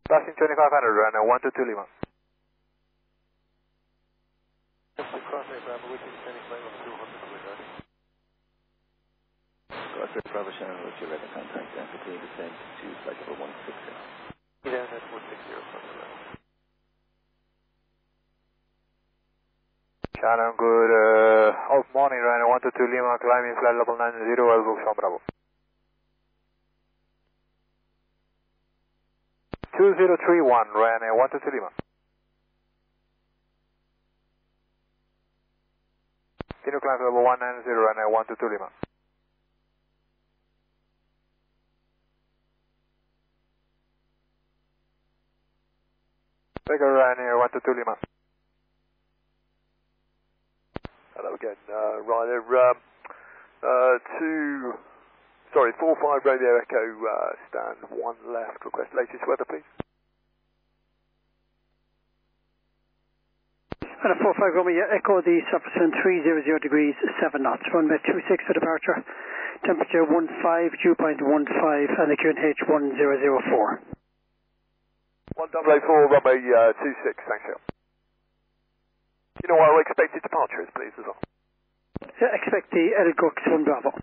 Passing 2500, runway 122 Lima. Crossway Bravo, waiting standing by on 200 window. Crossway Bravo, Shannon, what's your weather contact and continue descent to flight level 160. Yeah, that's 160 from the left. Shannon, good morning, runway 122 Lima, climbing flight level 90, Elbow Sean Bravo. 2031, runway 122 Lima. Continue climb level 190, runway 122 Lima. Take a runway 122 Lima. Hello again, Ryder. 45 Radio Echo, stand 1 left, request latest weather please. And a 45 Romeo Echo, the surface wind 300 degrees, 7 knots, runway 26 for departure, temperature 15, dew point 15, and the QNH 1004. 1084, runway 26, thanks Phil. You know what our expected departure is please as well? Expect the Edit Crooks 1 Bravo.